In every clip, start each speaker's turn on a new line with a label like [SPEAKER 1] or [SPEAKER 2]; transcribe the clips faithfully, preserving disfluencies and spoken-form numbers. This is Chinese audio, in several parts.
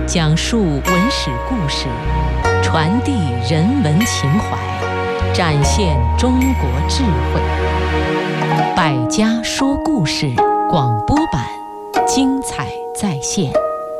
[SPEAKER 1] 讲述文史故事，传递人文情怀，展现中国智慧。百家说故事广播版，精彩再现。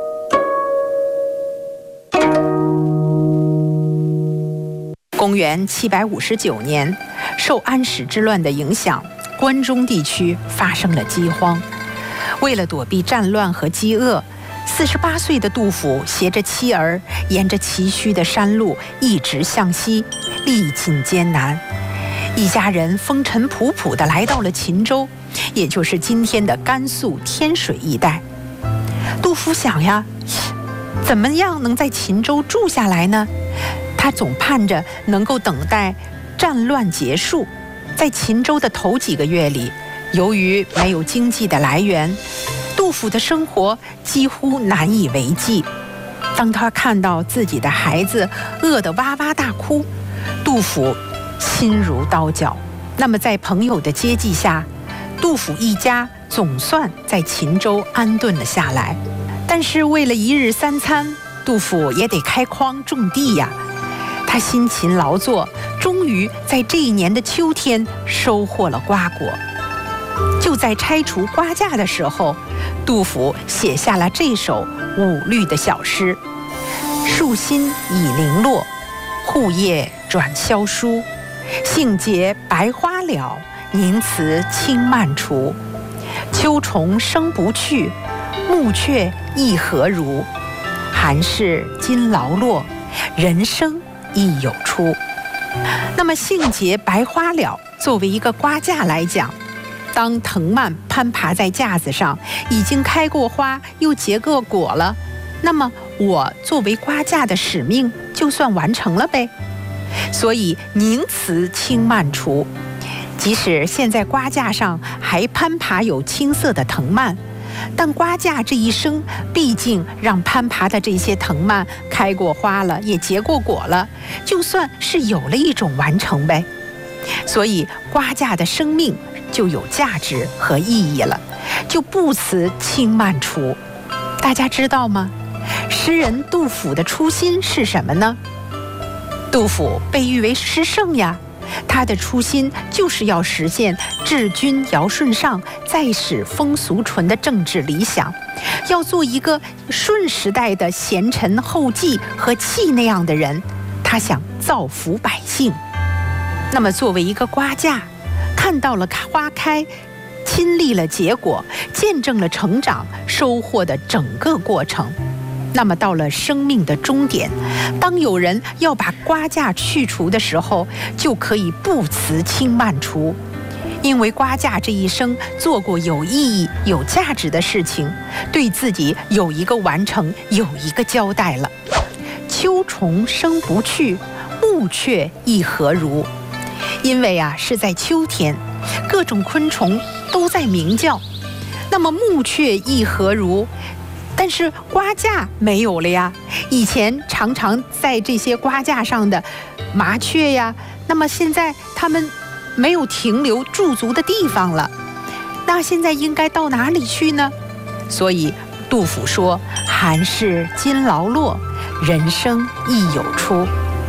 [SPEAKER 2] 公元七百五十九年，受安史之乱的影响，关中地区发生了饥荒。为了躲避战乱和饥饿，四十八岁的杜甫携着妻儿，沿着崎岖的山路一直向西，历尽艰难。一家人风尘仆仆地来到了秦州，也就是今天的甘肃天水一带。杜甫想呀，怎么样能在秦州住下来呢？他总盼着能够等待战乱结束。在秦州的头几个月里，由于没有经济的来源，杜甫的生活几乎难以为继。当他看到自己的孩子饿得哇哇大哭，杜甫心如刀绞。那么在朋友的接济下，杜甫一家总算在秦州安顿了下来。但是为了一日三餐，杜甫也得开荒种地呀。他辛勤劳作，终于在这一年的秋天收获了瓜果。就在拆除瓜架的时候，杜甫写下了这首五律的小诗：树心已零落，户叶转萧疏。杏结白花了，宁辞轻慢除。秋虫生不去，木雀亦何如？寒士今劳落，人生亦有出。那么杏结白花了作为一个瓜架来讲，当藤蔓攀爬在架子上，已经开过花又结过果了，那么我作为瓜架的使命就算完成了呗。所以宁辞轻慢除，即使现在瓜架上还攀爬有青色的藤蔓，但瓜架这一生毕竟让攀爬的这些藤蔓开过花了，也结过果了，就算是有了一种完成呗。所以瓜架的生命就有价值和意义了，就不辞轻慢除。大家知道吗？诗人杜甫的初心是什么呢？杜甫被誉为诗圣呀，他的初心就是要实现治君尧舜上，再使风俗淳的政治理想，要做一个舜时代的贤臣后继和契那样的人，他想造福百姓。那么作为一个瓜架，看到了花开，亲历了结果，见证了成长收获的整个过程。那么到了生命的终点，当有人要把瓜架去除的时候，就可以不辞轻慢除。因为瓜架这一生做过有意义有价值的事情，对自己有一个完成，有一个交代了。秋虫生不去，木雀亦何如？因为啊是在秋天，各种昆虫都在鸣叫，那么木雀亦何如？但是瓜架没有了呀，以前常常在这些瓜架上的麻雀呀，那么现在它们没有停留驻足的地方了，那现在应该到哪里去呢？所以杜甫说，寒士今劳落，人生亦有出。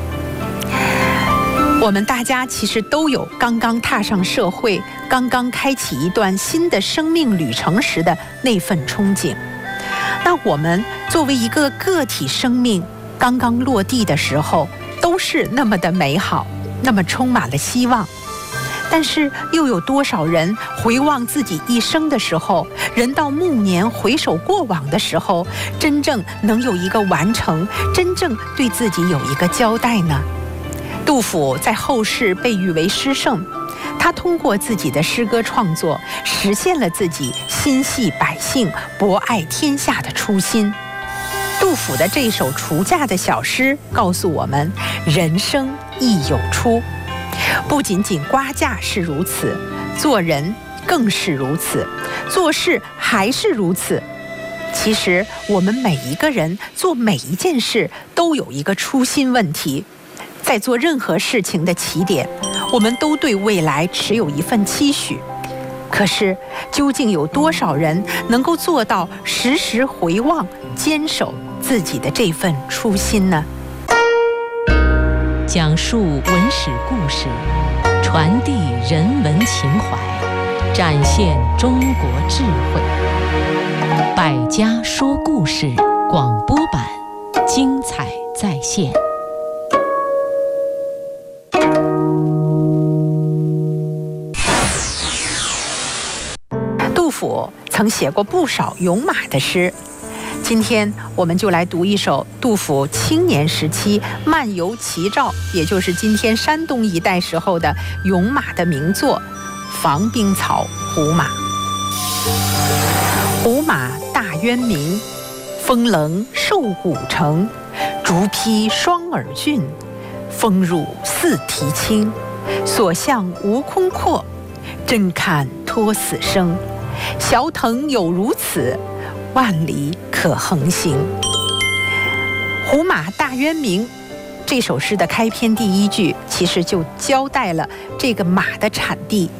[SPEAKER 2] 我们大家其实都有刚刚踏上社会，刚刚开启一段新的生命旅程时的那份憧憬。那我们作为一个个体生命，刚刚落地的时候，都是那么的美好，那么充满了希望。但是又有多少人回望自己一生的时候，人到暮年回首过往的时候，真正能有一个完成，真正对自己有一个交代呢？杜甫在后世被誉为诗圣，他通过自己的诗歌创作，实现了自己心系百姓、博爱天下的初心。杜甫的这首除架的小诗告诉我们，人生亦有出。不仅仅瓜架是如此，做人更是如此，做事还是如此。其实我们每一个人做每一件事都有一个初心问题，在做任何事情的起点，我们都对未来持有一份期许。可是究竟有多少人能够做到时时回望、坚守自己的这份初心呢？
[SPEAKER 1] 讲述文史故事，传递人文情怀，展现中国智慧。百家说故事广播版，精彩再现。
[SPEAKER 2] 杜甫曾写过不少咏马的诗，今天我们就来读一首杜甫青年时期漫游齐赵，也就是今天山东一带时候的咏马的名作《防兵曹·胡马》。胡马大渊明，风棱瘦骨成，竹披双耳峻，风入四蹄轻。所向无空阔，真堪托死生。小腾有如此，万里可横行。胡马大渊明这首诗的开篇第一句，其实就交代了这个马的产地